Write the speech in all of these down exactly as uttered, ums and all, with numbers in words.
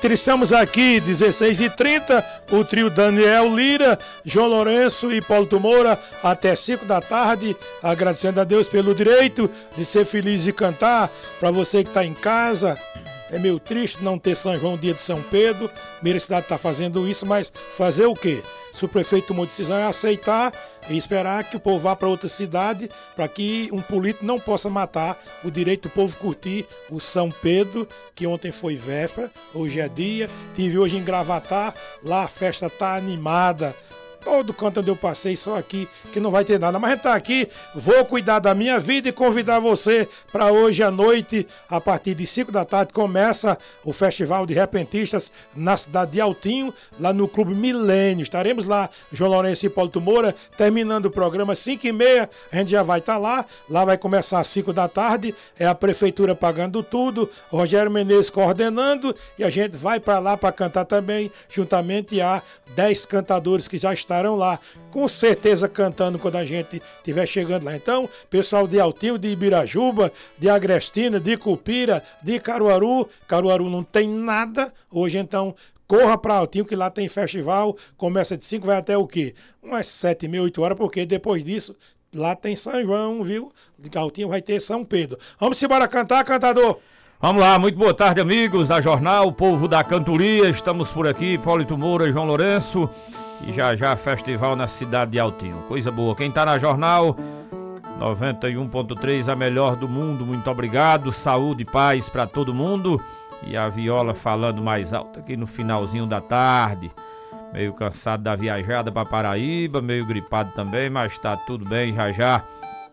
estamos aqui, dezesseis e trinta, o trio Daniel Lira, João Lourenço e Paulo Moura, até cinco da tarde, agradecendo a Deus pelo direito de ser feliz e cantar. Para você que está em casa, é meio triste não ter São João, dia de São Pedro, minha cidade está fazendo isso, mas fazer o quê? Se o prefeito tomou decisão, é aceitar e esperar que o povo vá para outra cidade, para que um político não possa matar o direito do povo curtir o São Pedro, que ontem foi véspera, hoje é dia. Tive hoje em Gravatar, lá a festa tá animada. Todo canto onde eu passei, só aqui, que não vai ter nada. Mas a gente tá aqui, vou cuidar da minha vida e convidar você para hoje à noite, a partir de cinco da tarde, começa o Festival de Repentistas na cidade de Altinho, lá no Clube Milênio. Estaremos lá, João Lourenço e Paulo Moura, terminando o programa cinco e meia, a gente já vai estar tá lá. Lá vai começar às cinco da tarde, é a prefeitura pagando tudo, Rogério Menezes coordenando, e a gente vai para lá para cantar também, juntamente a dez cantadores que já estão estarão lá, com certeza cantando quando a gente estiver chegando lá. Então, pessoal de Altinho, de Ibirajuba, de Agrestina, de Cupira, de Caruaru, Caruaru não tem nada hoje, então corra para Altinho, que lá tem festival, começa de cinco, vai até o quê? Umas sete, meia, oito horas, porque depois disso lá tem São João, viu? De Altinho vai ter São Pedro. Vamos embora cantar, cantador! Vamos lá, muito boa tarde, amigos da Jornal, o povo da cantoria, estamos por aqui, Paulo Moura e João Lourenço. E já já festival na cidade de Altinho. Coisa boa. Quem tá na Jornal noventa e um ponto três, a melhor do mundo. Muito obrigado. Saúde e paz para todo mundo. E a viola falando mais alto aqui no finalzinho da tarde. Meio cansado da viajada para Paraíba, meio gripado também, mas tá tudo bem. Já já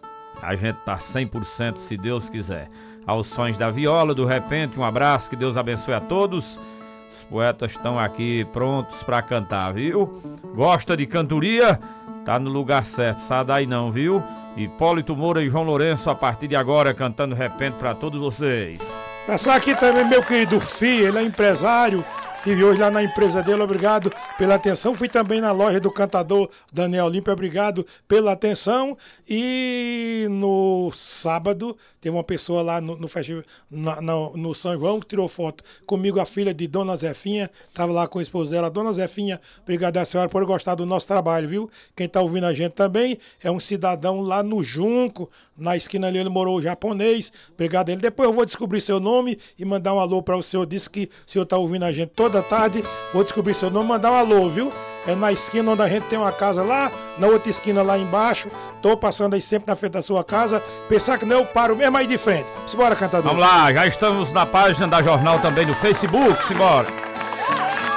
a gente tá cem por cento, se Deus quiser. Aos sons da viola, do repente, um abraço, que Deus abençoe a todos. Os poetas estão aqui prontos para cantar, viu? Gosta de cantoria? Tá no lugar certo, sai daí não, viu? Hipólito Moura e João Lourenço, a partir de agora, cantando repente para todos vocês. Passar aqui também meu querido Fih, ele é empresário. Estive hoje lá na empresa dele, obrigado pela atenção. Fui também na loja do cantador Daniel Limpo, obrigado pela atenção. E no sábado, teve uma pessoa lá no, no, festival, na, no, no São João que tirou foto comigo, a filha de Dona Zefinha, estava lá com a esposa dela. Dona Zefinha, obrigado a senhora por gostar do nosso trabalho, viu? Quem está ouvindo a gente também é um cidadão lá no Junco, na esquina ali ele morou, o japonês, obrigado a ele. Depois eu vou descobrir seu nome e mandar um alô para o senhor. Disse que o senhor está ouvindo a gente toda tarde, vou descobrir seu nome, mandar um alô, viu? É na esquina onde a gente tem uma casa lá, na outra esquina lá embaixo. Tô passando aí sempre na frente da sua casa. Pensar que não, eu paro mesmo aí de frente. Simbora, cantador. Vamos lá, já estamos na página da Jornal também no Facebook, simbora.